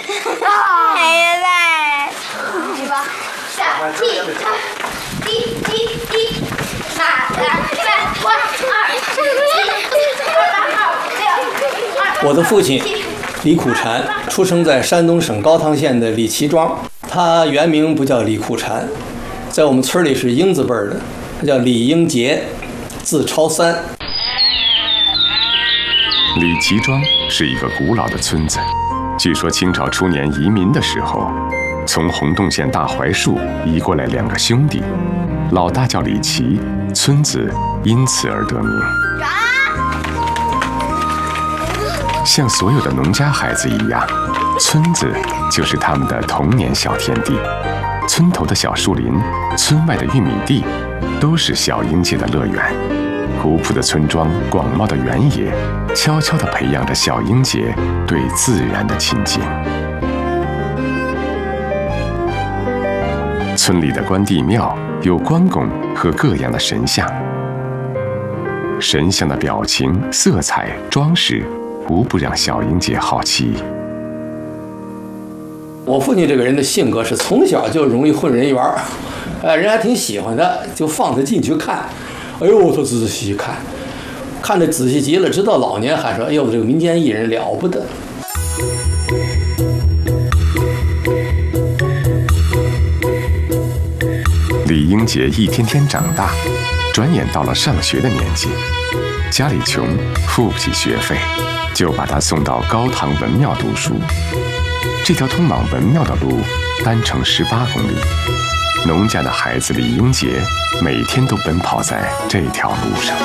哎呀嘞！ 去吧，下踢他，踢，3、2、1、2、 我的父亲李苦禅出生在山东省高唐县的李岐庄，他原名不叫李苦禅，在我们村里是英字辈的，他叫李英杰，字超三。 李岐庄是一个古老的村子，据说清朝初年移民的时候，从洪洞县大槐树移过来2个兄弟，老大叫李岐，村子因此而得名。像所有的农家孩子一样，村子就是他们的童年小天地。村头的小树林，村外的玉米地，都是小英杰的乐园。古朴的村庄，广袤的原野，悄悄地培养着小英杰对自然的亲近。村里的关帝庙有关公和各样的神像，神像的表情、色彩、装饰，无不让小英杰好奇。 我父亲这个人的性格是从小就容易混人缘人还挺喜欢他，就放他进去看。哎呦，他仔细看，看得仔细极了，直到老年还说：“哎呦，这个民间艺人了不得。” 李英杰一天天长大，转眼到了上学的年纪。家里穷，付不起学费，就把他送到高唐文庙读书。这条通往文庙的路单程18公里，农家的孩子李英杰每天都奔跑在这条路上。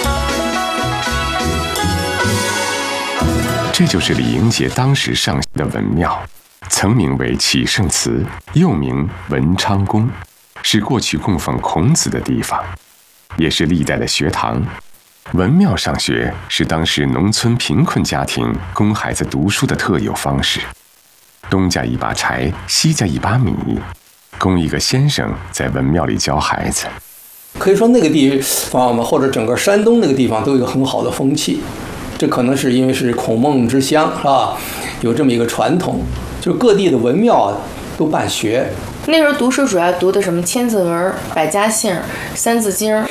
这就是李英杰当时上学的文庙，曾名为启圣祠，又名文昌宫，是过去供奉孔子的地方，也是历代的学堂。文庙上学是当时农村贫困家庭供孩子读书的特有方式。东家一把柴，西家一把米，供一个先生在文庙里教孩子。 可以说那个地方嘛，或者整个山东那个地方都有一个很好的风气。这可能是因为是孔孟之乡，是吧？有这么一个传统，就各地的文庙都办学。 那时候读书主要读的什么千字文、百家姓、三字经。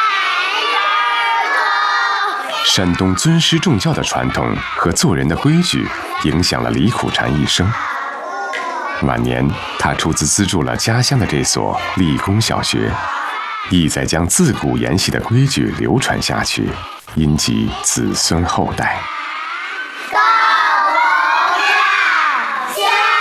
山东尊师重教的传统和做人的规矩，影响了李苦禅一生。晚年，他出资资助了家乡的这所立功小学，意在将自古沿袭的规矩流传下去，荫及子孙后代。